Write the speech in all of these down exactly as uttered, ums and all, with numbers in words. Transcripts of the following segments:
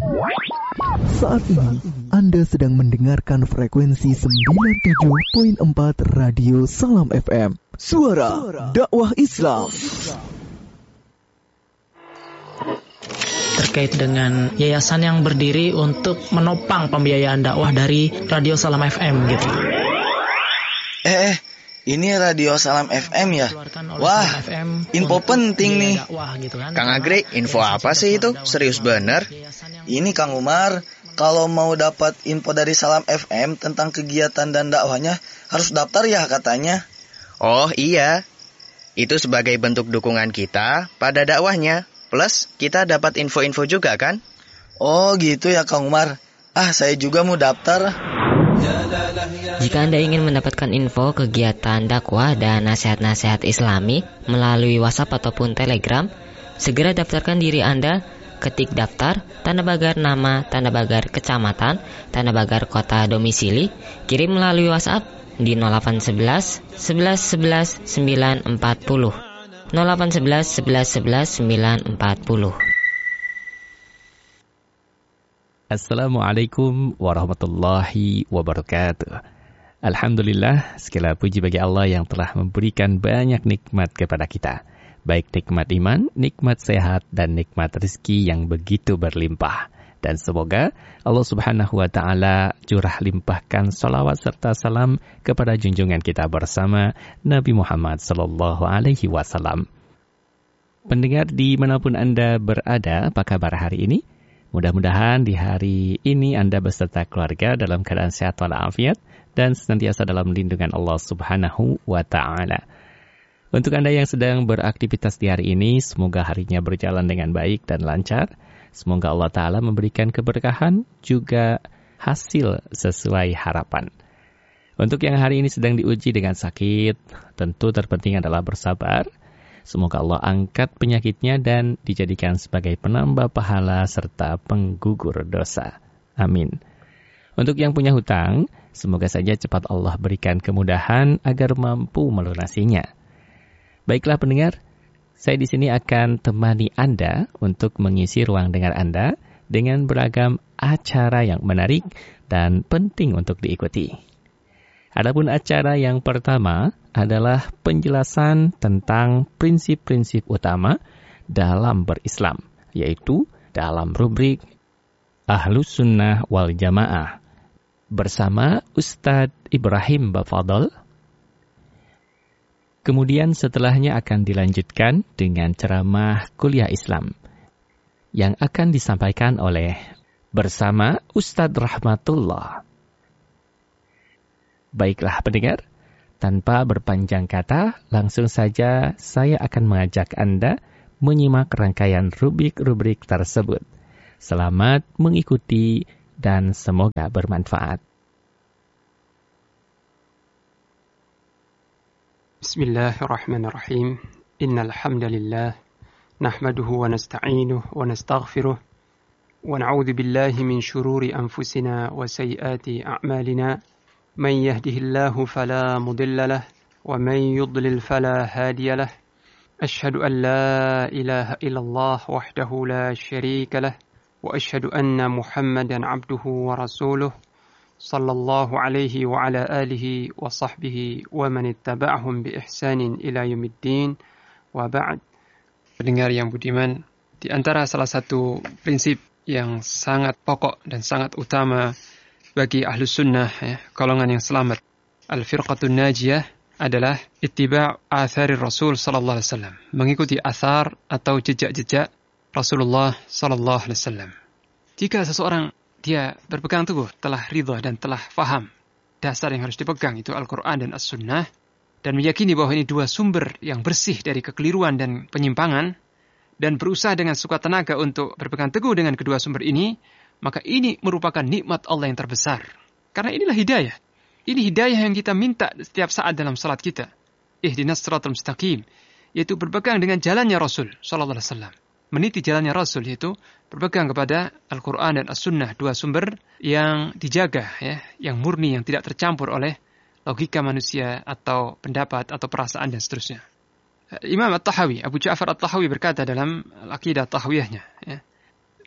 Saat ini Anda sedang mendengarkan frekuensi sembilan puluh tujuh koma empat Radio Salam F M. Suara dakwah Islam. Terkait dengan yayasan yang berdiri untuk menopang pembiayaan dakwah dari Radio Salam F M gitu. Eh, eh ini Radio Salam F M ya? Wah, info penting nih. Kang Agri, info apa sih itu? Serius bener? Ini Kang Umar, kalau mau dapat info dari Salam F M tentang kegiatan dan dakwahnya, harus daftar ya katanya. Oh iya, itu sebagai bentuk dukungan kita pada dakwahnya. Plus, kita dapat info-info juga kan? Oh gitu ya Kang Umar. Ah, saya juga mau daftar. Jika Anda ingin mendapatkan info kegiatan dakwah dan nasihat-nasihat Islami melalui WhatsApp ataupun Telegram, segera daftarkan diri Anda. Ketik daftar, tanda pagar nama, tanda pagar kecamatan, tanda pagar kota domisili, kirim melalui WhatsApp di nol delapan satu satu, sebelas, sebelas, sembilan empat nol. nol delapan satu satu, sebelas, sebelas, sembilan empat nol. Assalamualaikum warahmatullahi wabarakatuh. Alhamdulillah, segala puji bagi Allah yang telah memberikan banyak nikmat kepada kita. Baik nikmat iman, nikmat sehat, dan nikmat rezeki yang begitu berlimpah. Dan semoga Allah subhanahu wa ta'ala curah limpahkan salawat serta salam kepada junjungan kita bersama Nabi Muhammad sallallahu alaihi wasallam. Pendengar dimanapun Anda berada, apa kabar hari ini? Mudah-mudahan di hari ini Anda beserta keluarga dalam keadaan sehat walafiat dan senantiasa dalam lindungan Allah subhanahu wa ta'ala. Untuk Anda yang sedang beraktivitas di hari ini, semoga harinya berjalan dengan baik dan lancar. Semoga Allah Ta'ala memberikan keberkahan, juga hasil sesuai harapan. Untuk yang hari ini sedang diuji dengan sakit, tentu terpenting adalah bersabar. Semoga Allah angkat penyakitnya dan dijadikan sebagai penambah pahala serta penggugur dosa. Amin. Untuk yang punya hutang, semoga saja cepat Allah berikan kemudahan agar mampu melunasinya. Baiklah pendengar, saya di sini akan temani Anda untuk mengisi ruang dengar Anda dengan beragam acara yang menarik dan penting untuk diikuti. Adapun acara yang pertama adalah penjelasan tentang prinsip-prinsip utama dalam berislam, yaitu dalam rubrik Ahlus Sunnah wal Jamaah bersama Ustadz Ibrahim Bafadol. Kemudian setelahnya akan dilanjutkan dengan ceramah kuliah Islam yang akan disampaikan oleh bersama Ustadz Rahmatullah. Baiklah pendengar, tanpa berpanjang kata, langsung saja saya akan mengajak Anda menyimak rangkaian rubrik-rubrik tersebut. Selamat mengikuti dan semoga bermanfaat. Bismillahirrahmanirrahim. Innal hamdalillah nahmaduhu wa nasta'inuhu wa nastaghfiruh wa na'udzu billahi min shururi anfusina wa sayyiati a'malina. Man yahdihillahu fala mudilla lahu wa man yudlil fala hadiya lahu. Ashhadu an la ilaha illallah wahdahu la syarika lahu wa ashhadu anna Muhammadan 'abduhu wa rasuluh. Sallallahu alaihi wa ala alihi wa sahbihi wa man ittaba'ahum bi ihsanin ila yaumiddin wa ba'd. Pendengar yang budiman, di antara salah satu prinsip yang sangat pokok dan sangat utama bagi Ahlus Sunnah, ya, golongan yang selamat, Al-Firqatun Najiyah, adalah ittiba' atharir Rasul sallallahu alaihi wasallam, mengikuti athar atau jejak-jejak Rasulullah sallallahu alaihi wasallam. Jika seseorang dia berpegang teguh, telah ridha dan telah faham dasar yang harus dipegang, itu Al-Quran dan As-Sunnah, dan meyakini bahwa ini dua sumber yang bersih dari kekeliruan dan penyimpangan, dan berusaha dengan sekuat tenaga untuk berpegang teguh dengan kedua sumber ini, maka ini merupakan nikmat Allah yang terbesar. Karena inilah hidayah. Ini hidayah yang kita minta setiap saat dalam salat kita. Ihdinas siratal mustaqim, yaitu berpegang dengan jalannya Rasul sallallahu alaihi wasallam. Meniti jalannya Rasul, yaitu berpegang kepada Al-Quran dan As-Sunnah, dua sumber yang dijaga, ya, yang murni, yang tidak tercampur oleh logika manusia atau pendapat atau perasaan dan seterusnya. Imam At-Tahawi, Abu Ja'far At-Tahawi berkata dalam Al-Aqidah At-Tahawiyahnya, ya,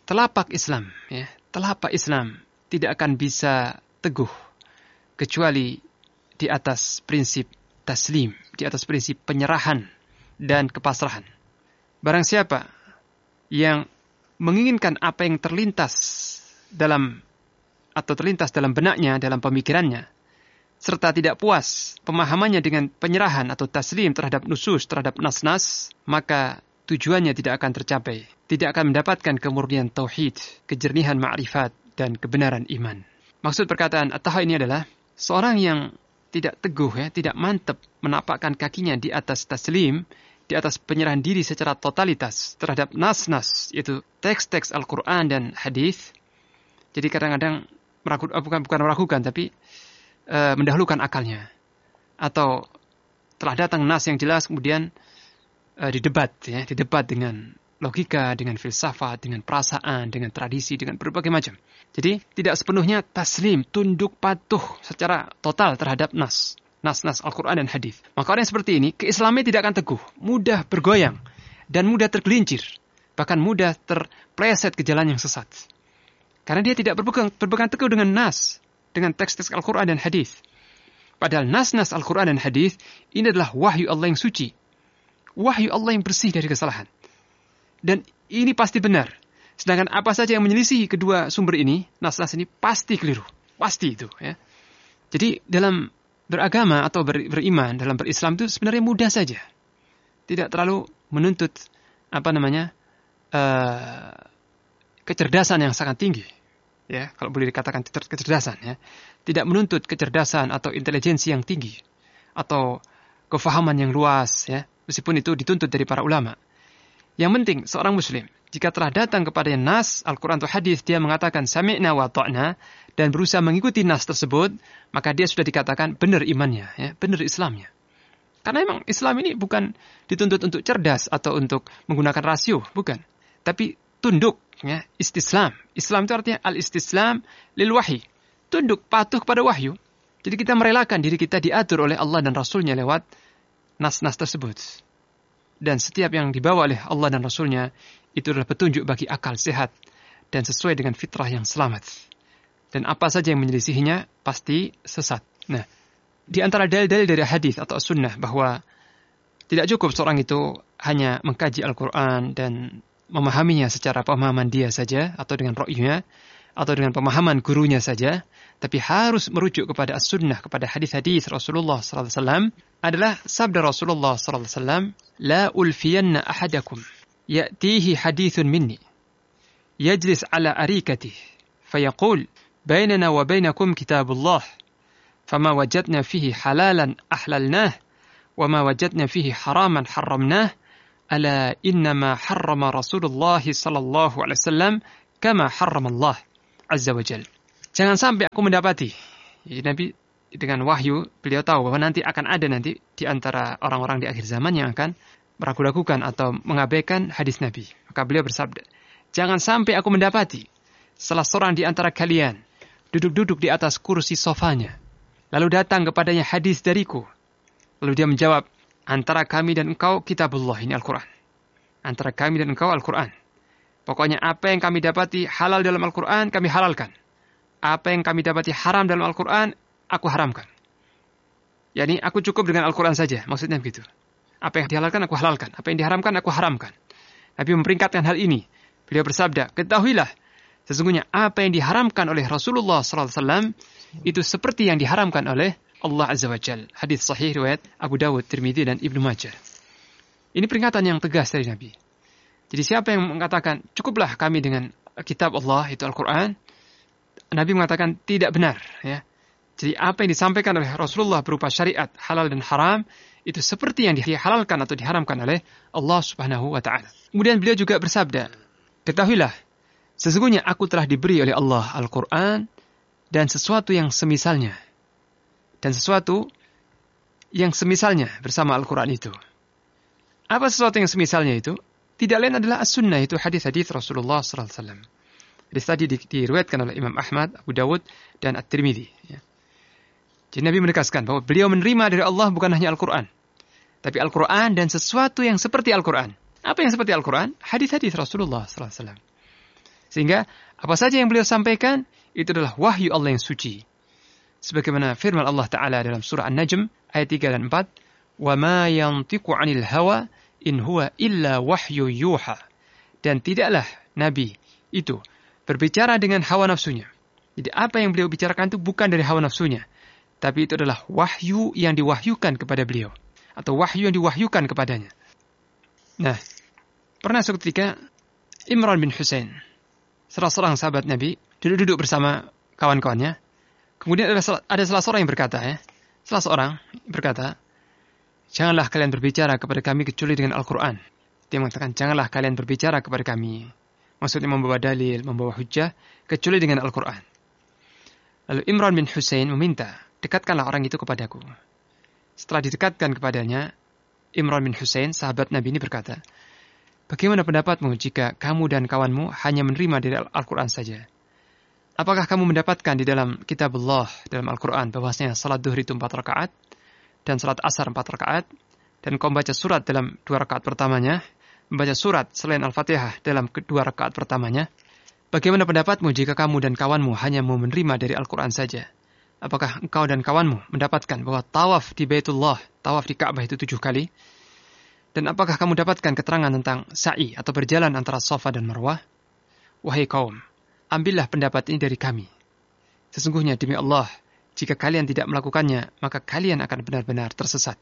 telapak Islam, ya, telapak Islam tidak akan bisa teguh kecuali di atas prinsip taslim, di atas prinsip penyerahan dan kepasrahan. Barang siapa yang menginginkan apa yang terlintas dalam atau terlintas dalam benaknya, dalam pemikirannya, serta tidak puas pemahamannya dengan penyerahan atau taslim terhadap nusus, terhadap nas-nas, maka tujuannya tidak akan tercapai. Tidak akan mendapatkan kemurnian tauhid, kejernihan ma'rifat, dan kebenaran iman. Maksud perkataan at-taha ini adalah seorang yang tidak teguh, ya, tidak mantap menapakkan kakinya di atas taslim, di atas penyerahan diri secara totalitas terhadap nas-nas, yaitu teks-teks Al-Quran dan hadis. Jadi kadang-kadang meragu, bukan bukan meragukan, tapi uh, mendahulukan akalnya, atau telah datang nas yang jelas kemudian uh, didebat, ya, didebat dengan logika, dengan filsafat, dengan perasaan, dengan tradisi, dengan berbagai macam. Jadi tidak sepenuhnya taslim, tunduk patuh secara total terhadap nas, nas-nas Al-Quran dan hadis. Maka orang yang seperti ini, keislamannya tidak akan teguh, mudah bergoyang, dan mudah tergelincir, bahkan mudah terpleset ke jalan yang sesat. Karena dia tidak berpegang, berpegang teguh dengan nas, dengan teks-teks Al-Quran dan hadis. Padahal nas-nas Al-Quran dan hadis ini adalah wahyu Allah yang suci, wahyu Allah yang bersih dari kesalahan. Dan ini pasti benar. Sedangkan apa saja yang menyelisihi kedua sumber ini, nas-nas ini pasti keliru. Pasti itu. Ya. Jadi dalam beragama atau ber, beriman, dalam berislam itu sebenarnya mudah saja. Tidak terlalu menuntut apa namanya uh, kecerdasan yang sangat tinggi. Ya, kalau boleh dikatakan kecerdasan. Ya. Tidak menuntut kecerdasan atau intelijensi yang tinggi. Atau kefahaman yang luas. Ya. Meskipun itu dituntut dari para ulama. Yang penting, seorang muslim, jika telah datang kepadanya nas, Al-Quran atau hadis, dia mengatakan sami'na wa ta'na, dan berusaha mengikuti nas tersebut, maka dia sudah dikatakan benar imannya, ya, benar Islamnya. Karena memang Islam ini bukan dituntut untuk cerdas atau untuk menggunakan rasio, bukan. Tapi tunduk, ya, istislam. Islam itu artinya al-istislam lil wahyi. Tunduk, patuh kepada wahyu. Jadi kita merelakan diri kita diatur oleh Allah dan Rasulnya lewat nas-nas tersebut. Dan setiap yang dibawa oleh Allah dan Rasulnya itu adalah petunjuk bagi akal sehat dan sesuai dengan fitrah yang selamat. Dan apa saja yang menyelisihinya pasti sesat. Nah, di antara dalil-dalil dari hadis atau sunnah bahwa tidak cukup seorang itu hanya mengkaji Al-Quran dan memahaminya secara pemahaman dia saja atau dengan ra'yunya atau dengan pemahaman gurunya saja, tapi harus merujuk kepada as-sunnah, kepada hadis-hadis Rasulullah sallallahu alaihi wasallam, adalah sabda Rasulullah sallallahu alaihi wasallam, la ulfiyanna ahadakum ya'tihi hadithun minni yajlis ala arikatih fayaqul bainana wa bainakum kitabullah fama wajadna fihi halalan ahlalnah wa ma wajadna fihi haraman harramnah ala innama harrama Rasulullah sallallahu alaihi wasallam kama harrama Allah azza wa jal. Jangan sampai aku mendapati, jadi Nabi dengan wahyu beliau tahu bahwa nanti akan ada nanti di antara orang-orang di akhir zaman yang akan meragu-ragukan atau mengabaikan hadis Nabi. Maka beliau bersabda, jangan sampai aku mendapati salah seorang di antara kalian duduk-duduk di atas kursi sofanya, lalu datang kepadanya hadis dariku, lalu dia menjawab, antara kami dan engkau kitabullah, ini Al-Quran. Antara kami dan engkau Al-Quran. Pokoknya apa yang kami dapati halal dalam Al-Quran, kami halalkan. Apa yang kami dapati haram dalam Al-Quran, aku haramkan. Yani aku cukup dengan Al-Quran saja, maksudnya begitu. Apa yang dihalalkan, aku halalkan. Apa yang diharamkan, aku haramkan. Nabi memperingatkan hal ini. Beliau bersabda, ketahuilah, sesungguhnya apa yang diharamkan oleh Rasulullah sallallahu alaihi wasallam, itu seperti yang diharamkan oleh Allah Azza wa Jal. Hadis sahih riwayat Abu Dawud, Tirmidzi, dan Ibnu Majah. Ini peringatan yang tegas dari Nabi. Jadi siapa yang mengatakan, cukuplah kami dengan kitab Allah, itu Al-Quran, Nabi mengatakan tidak benar. Ya. Jadi apa yang disampaikan oleh Rasulullah berupa syariat halal dan haram, itu seperti yang dihalalkan atau diharamkan oleh Allah Subhanahu wa Ta'ala. Kemudian beliau juga bersabda, ketahuilah, sesungguhnya aku telah diberi oleh Allah Al-Quran dan sesuatu yang semisalnya. Dan sesuatu yang semisalnya bersama Al-Quran itu. Apa sesuatu yang semisalnya itu? Tidak lain adalah as-sunnah, itu hadis-hadis Rasulullah sallallahu alaihi wasallam. Hadis tadi di, diriwayatkan oleh Imam Ahmad, Abu Dawud, dan At-Tirmidzi. Ya. Jadi Nabi menegaskan bahwa beliau menerima dari Allah bukan hanya Al-Quran, tapi Al-Quran dan sesuatu yang seperti Al-Quran. Apa yang seperti Al-Quran? Hadis-hadis Rasulullah sallallahu alaihi wasallam. Sehingga apa saja yang beliau sampaikan itu adalah wahyu Allah yang suci. Sebagaimana firman Allah Ta'ala dalam surah An-Najm ayat tiga dan empat, "Wa ma yantiqu 'anil hawa in huwa illa wahyu yuha." Dan tidaklah Nabi itu berbicara dengan hawa nafsunya. Jadi apa yang beliau bicarakan itu bukan dari hawa nafsunya, tapi itu adalah wahyu yang diwahyukan kepada beliau, atau wahyu yang diwahyukan kepadanya. Nah, pernah suatu ketika Imran bin Husain, salah seorang sahabat Nabi, duduk-duduk bersama kawan-kawannya. Kemudian ada, ada salah seorang yang berkata, ya, salah seorang berkata, "Janganlah kalian berbicara kepada kami kecuali dengan Al-Quran." Dia mengatakan, "Janganlah kalian berbicara kepada kami." Maksudnya membawa dalil, membawa hujjah, kecuali dengan Al-Quran. Lalu Imran bin Husain meminta, "Dekatkanlah orang itu kepadaku." Setelah didekatkan kepadanya, Imran bin Husain, sahabat Nabi ini berkata, "Bagaimana pendapatmu jika kamu dan kawanmu hanya menerima dari Al-Quran saja? Apakah kamu mendapatkan di dalam kitab Allah, dalam Al-Quran, bahwasanya salat duhur itu empat rakaat, dan salat asar empat rakaat, dan kau membaca surat dalam dua rakaat pertamanya, membaca surat selain Al-Fatihah dalam kedua rakaat pertamanya? Bagaimana pendapatmu jika kamu dan kawanmu hanya mau menerima dari Al-Quran saja? Apakah engkau dan kawanmu mendapatkan bahwa tawaf di Baitullah, tawaf di Ka'bah itu tujuh kali? Dan apakah kamu dapatkan keterangan tentang sa'i atau berjalan antara Safa dan Marwah? Wahai kaum, ambillah pendapat ini dari kami. Sesungguhnya demi Allah, jika kalian tidak melakukannya, maka kalian akan benar-benar tersesat."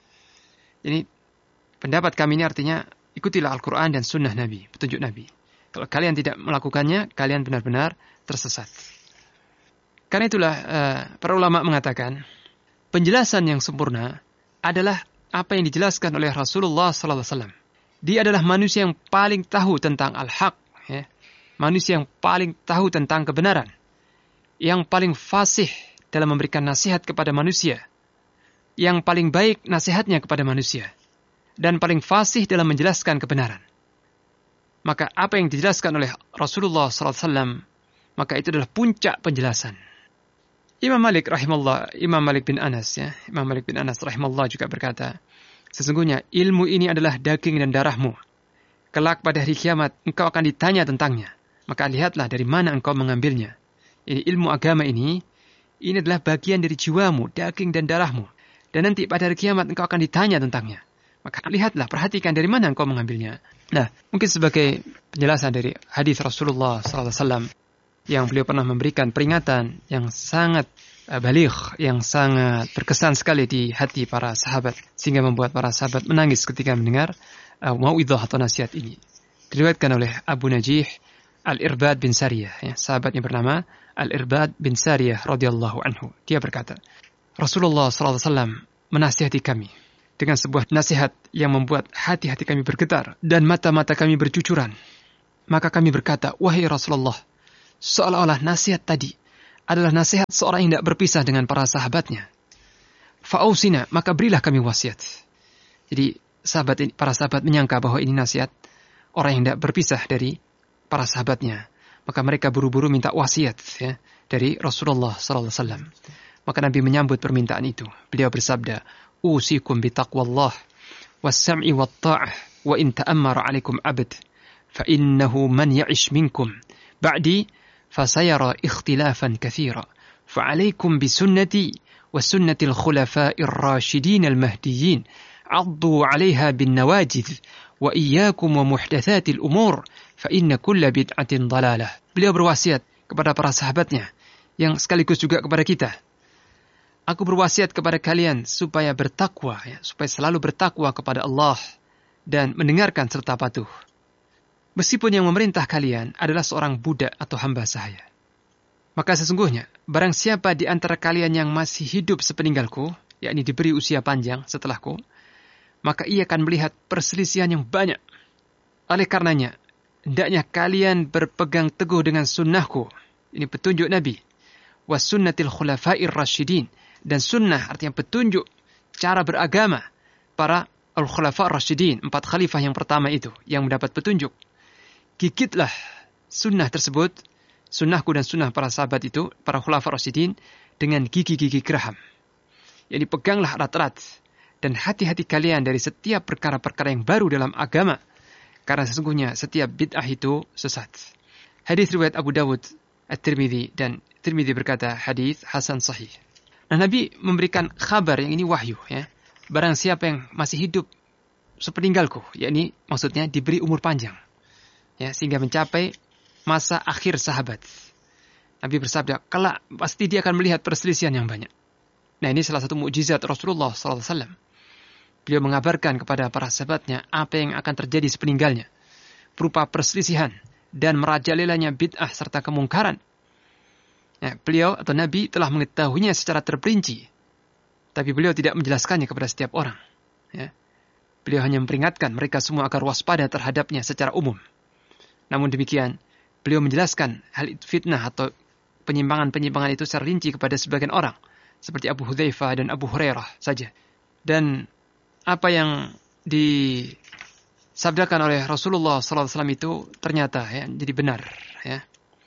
Ini pendapat kami ini artinya, ikutilah Al-Quran dan sunnah Nabi, petunjuk Nabi. Kalau kalian tidak melakukannya, kalian benar-benar tersesat. Karena itulah uh, para ulama mengatakan, penjelasan yang sempurna adalah apa yang dijelaskan oleh Rasulullah sallallahu alaihi wasallam. Dia adalah manusia yang paling tahu tentang al-haq, ya. Manusia yang paling tahu tentang kebenaran, yang paling fasih dalam memberikan nasihat kepada manusia, yang paling baik nasihatnya kepada manusia, dan paling fasih dalam menjelaskan kebenaran. Maka apa yang dijelaskan oleh Rasulullah sallallahu alaihi wasallam, maka itu adalah puncak penjelasan. Imam Malik rahimahullah, Imam Malik bin Anas, ya, Imam Malik bin Anas rahimahullah juga berkata, "Sesungguhnya ilmu ini adalah daging dan darahmu. Kelak pada hari kiamat engkau akan ditanya tentangnya. Maka lihatlah dari mana engkau mengambilnya." Ini ilmu agama ini, ini adalah bagian dari jiwamu, daging dan darahmu. Dan nanti pada hari kiamat engkau akan ditanya tentangnya. Maka lihatlah, perhatikan dari mana engkau mengambilnya. Nah, mungkin sebagai penjelasan dari hadis Rasulullah sallallahu alaihi wasallam yang beliau pernah memberikan peringatan yang sangat uh, baligh, yang sangat berkesan sekali di hati para sahabat, sehingga membuat para sahabat menangis ketika mendengar uh, mau'idhah atau nasihat ini. Diriwayatkan oleh Abu Najih Al-Irbad bin Sariyah, ya, sahabat yang bernama Al-Irbad bin Sariyah radhiyallahu anhu. Dia berkata, Rasulullah sallallahu alaihi wasallam menasihati kami dengan sebuah nasihat yang membuat hati-hati kami bergetar dan mata-mata kami bercucuran. Maka kami berkata, "Wahai Rasulullah," seolah-olah nasihat tadi adalah nasihat seorang yang tidak berpisah dengan para sahabatnya. "Fa'ausina," maka berilah kami wasiat. Jadi sahabat ini, para sahabat menyangka bahwa ini nasihat orang yang tidak berpisah dari para sahabatnya. Maka mereka buru-buru minta wasiat, ya, dari Rasulullah sallallahu alaihi wasallam. Maka Nabi menyambut permintaan itu. Beliau bersabda, "Usikum bitaqwallah was-sam'i wat-tha'ah wa in ta'ammara 'alaikum 'abd fa innahu man ya'ish minkum ba'di fasayara ikhtilafan katsira fa 'alaikum bisunnati wa sunnatil khulafa'ir rasyidin al-mahdiyyin 'addu 'alaiha bin nawajidh wa iyyakum wa muhdatsatil umur fa inna kulla bid'atin dhalalah." Beliau berwasiat kepada para sahabatnya yang sekaligus juga kepada kita. "Aku berwasiat kepada kalian supaya bertakwa, ya, supaya selalu bertakwa kepada Allah dan mendengarkan serta patuh. Meskipun yang memerintah kalian adalah seorang budak atau hamba sahaya. Maka sesungguhnya, barang siapa di antara kalian yang masih hidup sepeninggalku, yakni diberi usia panjang setelahku, maka ia akan melihat perselisihan yang banyak. Oleh karenanya, hendaknya kalian berpegang teguh dengan sunnahku." Ini petunjuk Nabi. "Was sunnatil khulafa'ir rasyidin." Dan sunnah artinya petunjuk cara beragama para al-khulafa rasyidin, empat khalifah yang pertama itu yang mendapat petunjuk. Gigitlah sunnah tersebut, sunnahku dan sunnah para sahabat itu, para khulafa rasyidin, dengan gigi-gigi geraham. Jadi peganglah erat-erat dan hati-hati kalian dari setiap perkara-perkara yang baru dalam agama, karena sesungguhnya setiap bid'ah itu sesat. Hadis riwayat Abu Dawud, At-Tirmidzi, dan Tirmidzi berkata hadis hasan sahih. Nah, Nabi memberikan kabar yang ini wahyu, ya. Barang siapa yang masih hidup sepeninggalku, yakni maksudnya diberi umur panjang, ya, sehingga mencapai masa akhir sahabat. Nabi bersabda, kelak pasti dia akan melihat perselisihan yang banyak. Nah, ini salah satu mukjizat Rasulullah sallallahu alaihi wasallam. Beliau mengabarkan kepada para sahabatnya apa yang akan terjadi sepeninggalnya, berupa perselisihan dan merajalelanya bid'ah serta kemungkaran. Ya, beliau atau Nabi telah mengetahuinya secara terperinci, tapi beliau tidak menjelaskannya kepada setiap orang. Ya. Beliau hanya memperingatkan mereka semua agar waspada terhadapnya secara umum. Namun demikian, beliau menjelaskan hal itu fitnah atau penyimpangan-penyimpangan itu secara rinci kepada sebagian orang, seperti Abu Hudzaifah dan Abu Hurairah saja. Dan apa yang disabdakan oleh Rasulullah sallallahu alaihi wasallam itu ternyata, ya, jadi benar, ya.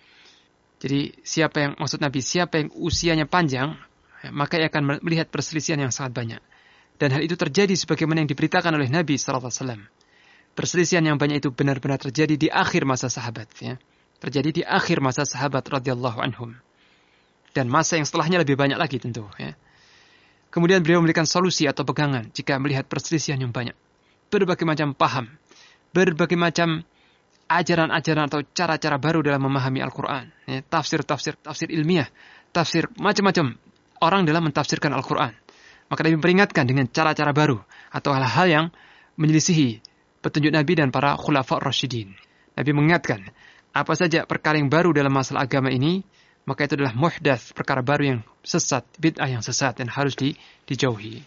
Jadi siapa yang maksud Nabi, siapa yang usianya panjang, ya, maka ia akan melihat perselisihan yang sangat banyak. Dan hal itu terjadi sebagaimana yang diberitakan oleh Nabi sallallahu alaihi wasallam. Perselisihan yang banyak itu benar-benar terjadi di akhir masa sahabat, ya. Terjadi di akhir masa sahabat radhiyallahu anhum. Dan masa yang setelahnya lebih banyak lagi tentu, ya. Kemudian beliau memberikan solusi atau pegangan jika melihat perselisihan yang banyak. Berbagai macam paham, berbagai macam ajaran-ajaran atau cara-cara baru dalam memahami Al-Quran. Ya, tafsir-tafsir, tafsir ilmiah, tafsir macam-macam orang dalam mentafsirkan Al-Quran. Maka Nabi memperingatkan dengan cara-cara baru atau hal-hal yang menyelisihi petunjuk Nabi dan para khulafa Rasyidin. Nabi mengingatkan, apa saja perkara yang baru dalam masalah agama ini, maka itu adalah muhdats, perkara baru yang sesat, bid'ah yang sesat dan harus di, dijauhi.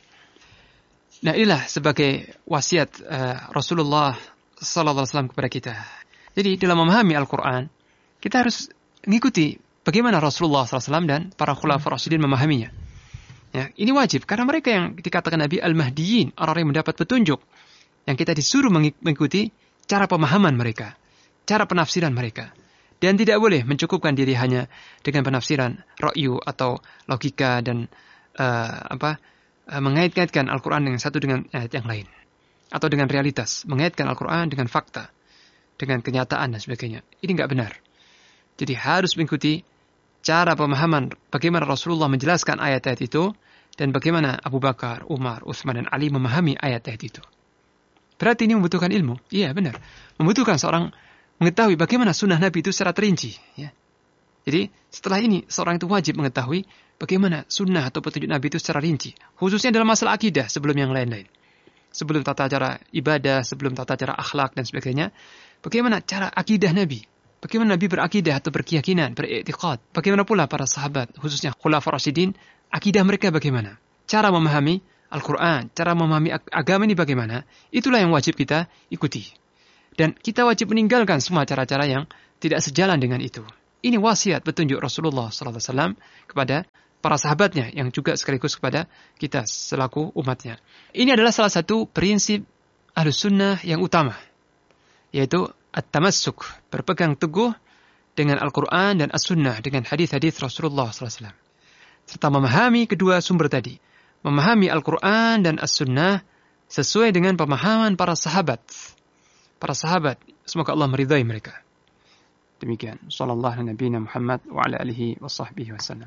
Nah, inilah sebagai wasiat uh, Rasulullah sallallahu alaihi wasallam kepada kita. Jadi dalam memahami Al-Quran, kita harus mengikuti bagaimana Rasulullah sallallahu alaihi wasallam dan para khulafa Rasyidin memahaminya. Ya, ini wajib karena mereka yang dikatakan Nabi Al-Mahdiyin, orang yang mendapat petunjuk, yang kita disuruh mengikuti cara pemahaman mereka, cara penafsiran mereka. Dan tidak boleh mencukupkan diri hanya dengan penafsiran ra'yu atau logika dan uh, apa uh, mengait-ngaitkan Al-Quran dengan satu dengan ayat yang lain. Atau dengan realitas, mengaitkan Al-Quran dengan fakta, dengan kenyataan dan sebagainya. Ini enggak benar. Jadi harus mengikuti cara pemahaman bagaimana Rasulullah menjelaskan ayat-ayat itu dan bagaimana Abu Bakar, Umar, Utsman dan Ali memahami ayat-ayat itu. Berarti ini membutuhkan ilmu. Iya, benar. Membutuhkan seorang mengetahui bagaimana sunnah Nabi itu secara terinci. Ya. Jadi setelah ini seorang itu wajib mengetahui bagaimana sunnah atau petunjuk Nabi itu secara rinci. Khususnya dalam masalah akidah sebelum yang lain-lain. Sebelum tata cara ibadah, sebelum tata cara akhlak dan sebagainya. Bagaimana cara akidah Nabi. Bagaimana Nabi berakidah atau berkeyakinan, beriktikad. Bagaimana pula para sahabat, khususnya khulafa Rasyidin, akidah mereka bagaimana. Cara memahami Al-Quran, cara memahami agama ini bagaimana. Itulah yang wajib kita ikuti. Dan kita wajib meninggalkan semua cara-cara yang tidak sejalan dengan itu. Ini wasiat petunjuk Rasulullah sallallahu alaihi wasallam kepada para sahabatnya yang juga sekaligus kepada kita selaku umatnya. Ini adalah salah satu prinsip Ahlus Sunnah yang utama, yaitu at-tamassuk, berpegang teguh dengan Al-Quran dan As-Sunnah, dengan hadis-hadis Rasulullah sallallahu alaihi wasallam. Serta memahami kedua sumber tadi. Memahami Al-Quran dan As-Sunnah sesuai dengan pemahaman para sahabat. Para sahabat, semoga Allah meridai mereka. Demikian. Sallallahu alaihi nabiyina Muhammad wa ala alihi wa sahbihi wasallam.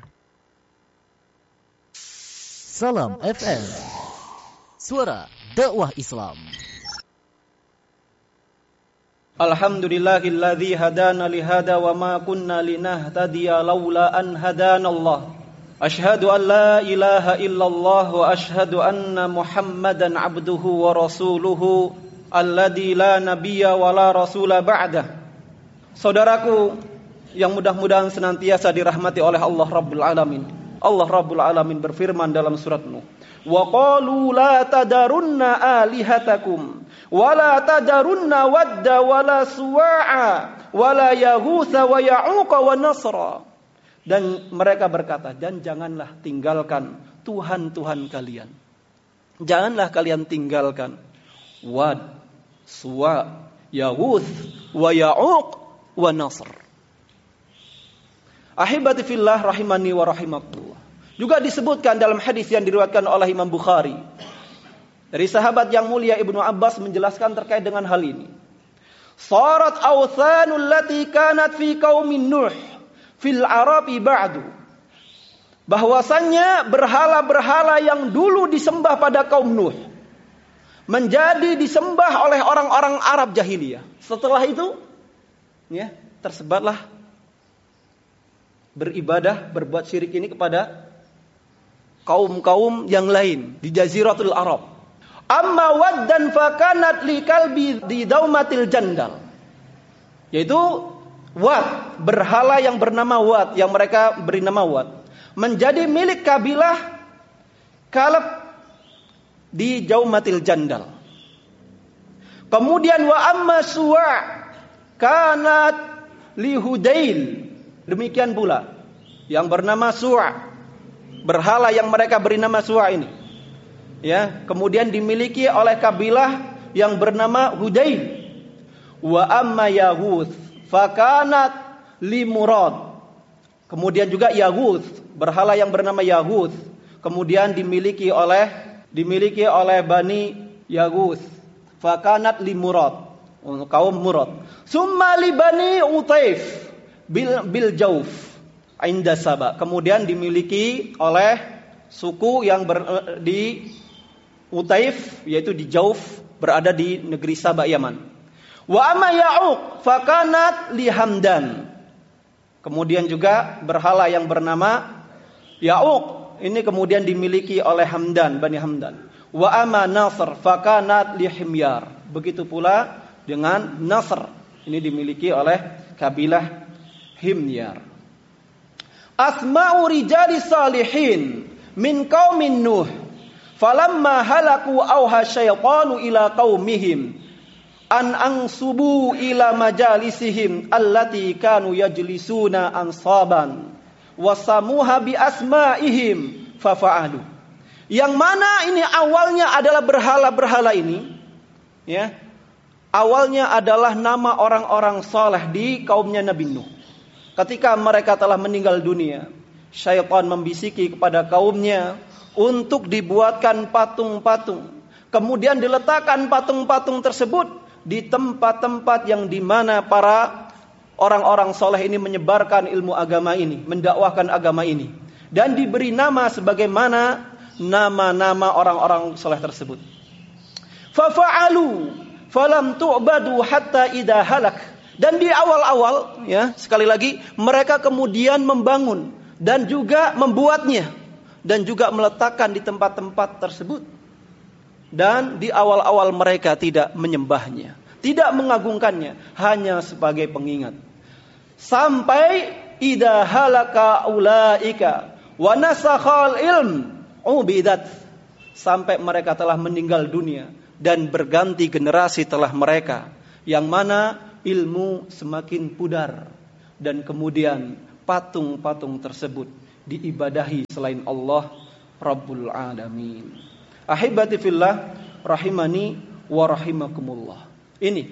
Salam F M, suara dakwah Islam. Alhamdulillahilladzi hadana lihada wa ma kunna linahtadiya laula an hadana Allah. Ashhadu an la ilaha illallah wa ashhadu anna Muhammadan abduhu wa rasuluhu alladzi la nabiyya wa la rasula ba'dah. Saudaraku yang mudah-mudahan senantiasa dirahmati oleh Allah Rabbul Alamin. Allah Rabbul Alamin berfirman dalam surat Nuh, "Wa qalu la tadarunna alihatakum wa la tadarunna wadda wa la suwa'a wa la yaghutsa wa ya'uqa wa nasra." Dan mereka berkata, dan janganlah tinggalkan Tuhan-Tuhan kalian. Janganlah kalian tinggalkan Wad, Suwa, Yaghuth, wa Ya'uq, wa Nasr. Ahibati fillah rahimani wa rahimakumullah. Juga disebutkan dalam hadis yang diriwayatkan oleh Imam Bukhari. Dari sahabat yang mulia Ibnu Abbas menjelaskan terkait dengan hal ini. Sarat awthanul lati kanat fi qaumin Nuh fil Arabi ba'du. Bahwasannya berhala-berhala yang dulu disembah pada kaum Nuh menjadi disembah oleh orang-orang Arab jahiliyah. Setelah itu, ya, tersebarlah beribadah, berbuat syirik ini kepada kaum-kaum yang lain di Jaziratul Arab. Amma waddan fakanat li kalbi di daumatil jandal. Yaitu Wad, berhala yang bernama Wad, yang mereka beri nama Wad, menjadi milik kabilah Kalab di Jaumatil Jandal. Kemudian wa amma Suwa' kanat li Hudail. Demikian pula yang bernama Suwa', berhala yang mereka beri nama Suwa' ini, ya, kemudian dimiliki oleh kabilah yang bernama Hudail. Wa amma Yaghuth fakanat li Murad. Kemudian juga Yaghuth, berhala yang bernama Yaghuth, kemudian dimiliki oleh dimiliki oleh Bani Yaghuth. Fakanat li Murad, kaum Murad. Summa li Bani Utaif bil bil Jauf inda Saba. Kemudian dimiliki oleh suku yang ber, di Utaif, yaitu di Jauf, berada di negeri Saba, Yaman. Wa amma Ya'uq fakanat li Hamdan. Kemudian juga berhala yang bernama Ya'uq, ini kemudian dimiliki oleh Hamdan, Bani Hamdan. Wa amma Nasr fakanat li Himyar. Begitu pula dengan Nasr, ini dimiliki oleh kabilah Himyar. Asma'u rijali salihin min qaumin Nuh falamma halaku auha syaitanu ila qaumihim an ansubu ila majalisihim allati kanu yajlisuna ansaban wasamuha bi asma'ihim fafa'alu. Yang mana ini awalnya adalah berhala-berhala ini, ya. Awalnya adalah nama orang-orang saleh di kaumnya Nabi Nuh. Ketika mereka telah meninggal dunia, syaitan membisiki kepada kaumnya untuk dibuatkan patung-patung. Kemudian diletakkan patung-patung tersebut di tempat-tempat yang dimana para orang-orang soleh ini menyebarkan ilmu agama ini, mendakwahkan agama ini, dan diberi nama sebagaimana nama-nama orang-orang soleh tersebut. Fafa'alu falam tu'badu hatta idha halak. Dan di awal-awal, ya, sekali lagi, mereka kemudian membangun dan juga membuatnya dan juga meletakkan di tempat-tempat tersebut. Dan di awal-awal mereka tidak menyembahnya, tidak mengagungkannya, hanya sebagai pengingat. Sampai idha halaka ulaika wa nasakhal ilm ubidat, sampai mereka telah meninggal dunia dan berganti generasi telah mereka, yang mana ilmu semakin pudar dan kemudian patung-patung tersebut diibadahi selain Allah Rabbul Alamin. Ahibati fillah rahimani wa rahimakumullah. Ini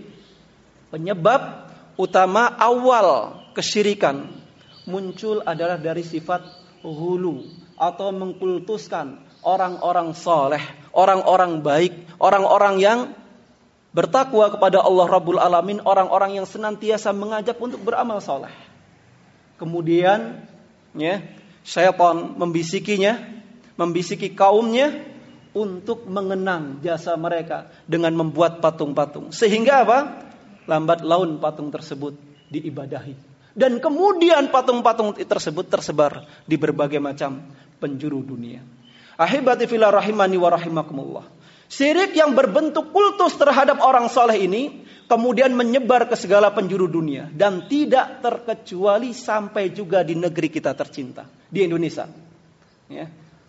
penyebab utama awal kesyirikan muncul adalah dari sifat hulu atau mengkultuskan orang-orang saleh, orang-orang baik, orang-orang yang bertakwa kepada Allah Rabbul Alamin, orang-orang yang senantiasa mengajak untuk beramal saleh. Kemudian, ya, syaitan membisikinya, membisiki kaumnya untuk mengenang jasa mereka dengan membuat patung-patung. Sehingga apa? Lambat laun patung tersebut diibadahi. Dan kemudian patung-patung tersebut tersebar di berbagai macam penjuru dunia. Ahibati fillah rahimani wa rahimakumullah. Syirik yang berbentuk kultus terhadap orang saleh ini kemudian menyebar ke segala penjuru dunia dan tidak terkecuali sampai juga di negeri kita tercinta, di Indonesia. Ya.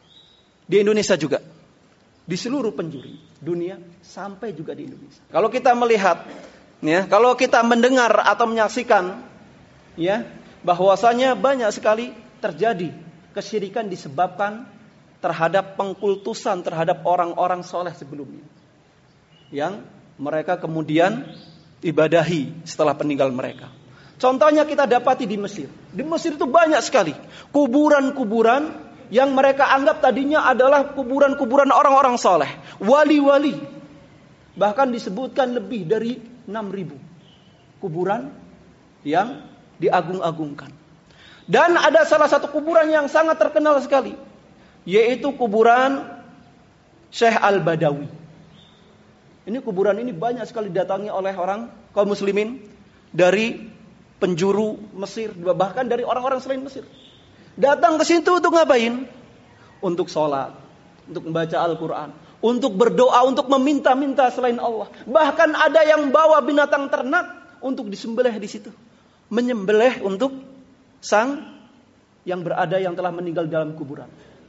Di Indonesia juga. Di seluruh penjuru dunia sampai juga di Indonesia. Kalau kita melihat, ya, kalau kita mendengar atau menyaksikan, ya, bahwasanya banyak sekali terjadi kesyirikan disebabkan terhadap pengkultusan terhadap orang-orang soleh sebelumnya, yang mereka kemudian ibadahi setelah peninggal mereka. Contohnya kita dapati di Mesir. Di Mesir itu banyak sekali kuburan-kuburan yang mereka anggap tadinya adalah kuburan-kuburan orang-orang soleh, wali-wali. Bahkan disebutkan lebih dari enam ribu. kuburan yang diagung-agungkan. Dan ada salah satu kuburan yang sangat terkenal sekali, yaitu kuburan Syekh Al-Badawi. Ini kuburan ini banyak sekali didatangi oleh orang kaum muslimin dari penjuru Mesir, bahkan dari orang-orang selain Mesir. Datang ke situ untuk ngapain? Untuk sholat, untuk membaca Al-Quran, untuk berdoa, untuk meminta-minta selain Allah. Bahkan ada yang bawa binatang ternak untuk disembelih di situ, menyembelih untuk sang yang berada yang telah meninggal dalam kuburan.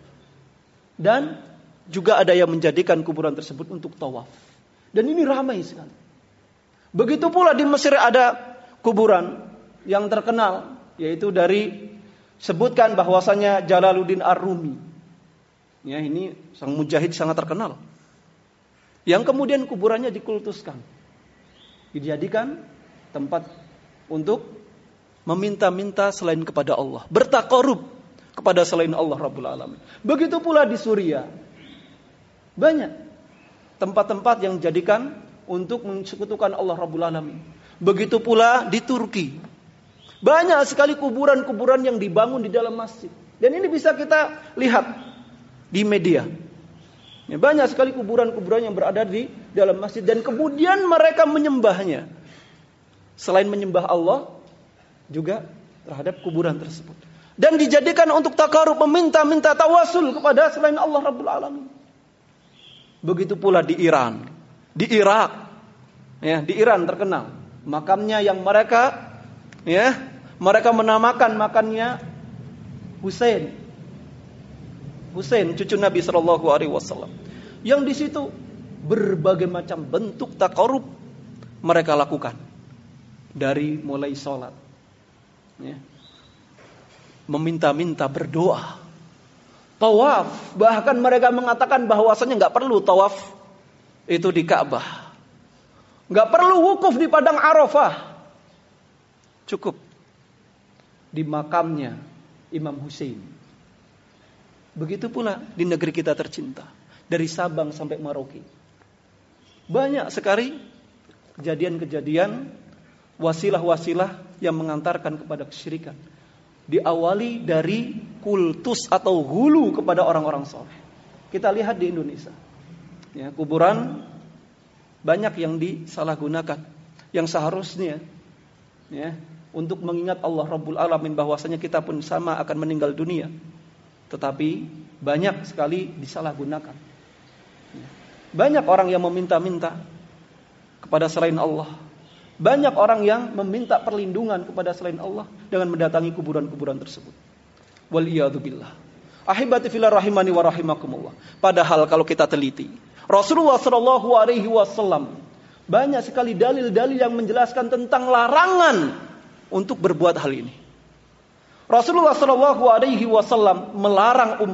Dan juga ada yang menjadikan kuburan tersebut untuk tawaf. Dan ini ramai sekali. Begitu pula di Mesir ada kuburan yang terkenal, yaitu dari sebutkan bahwasanya Jalaluddin Ar-Rumi. Ya, ini sang mujahid sangat terkenal. Yang kemudian kuburannya dikultuskan, dijadikan tempat untuk meminta-minta selain kepada Allah, bertakarub kepada selain Allah Rabbul Alamin. Begitu pula di Suriah, banyak tempat-tempat yang dijadikan untuk mensekutukan Allah Rabbul Alamin. Begitu pula di Turki, banyak sekali kuburan-kuburan yang dibangun di dalam masjid. Dan ini bisa kita lihat di media. Ya, banyak sekali kuburan-kuburan yang berada di dalam masjid. Dan kemudian mereka menyembahnya. Selain menyembah Allah, juga terhadap kuburan tersebut. Dan dijadikan untuk takarub, meminta-minta tawasul kepada selain Allah Rabbul Alamin. Begitu pula di Iran, di Irak. Ya, di Iran terkenal makamnya yang mereka ya, mereka menamakan makamnya Husain. Husain, cucu Nabi Shallallahu Alaihi Wasallam, yang di situ berbagai macam bentuk takarub mereka lakukan, dari mulai sholat, ya, meminta-minta, berdoa, tawaf, bahkan mereka mengatakan bahwasanya nggak perlu tawaf itu di Ka'bah, nggak perlu wukuf di padang Arafah, cukup di makamnya Imam Husain. Begitu pula di negeri kita tercinta, dari Sabang sampai Merauke. Banyak sekali kejadian-kejadian, wasilah-wasilah yang mengantarkan kepada kesyirikan. Diawali dari kultus atau hulu kepada orang-orang soleh. Kita lihat di Indonesia, ya, kuburan banyak yang disalahgunakan, yang seharusnya ya, untuk mengingat Allah Rabbul Alamin bahwasanya kita pun sama akan meninggal dunia. Tetapi banyak sekali disalahgunakan. Banyak orang yang meminta-minta kepada selain Allah. Banyak orang yang meminta perlindungan kepada selain Allah dengan mendatangi kuburan-kuburan tersebut. Waliyadzubillah. Ahibati fillah rahimani wa rahimakumullah. Padahal kalau kita teliti, Rasulullah Shallallahu Alaihi Wasallam banyak sekali dalil-dalil yang menjelaskan tentang larangan untuk berbuat hal ini. Rasulullah Shallallahu Alaihi Wasallam melarang umat